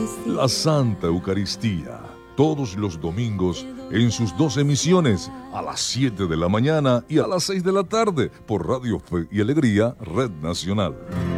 La Santa Eucaristía, todos los domingos en sus dos emisiones, a las 7 de la mañana y a las 6 de la tarde, por Radio Fe y Alegría, Red Nacional.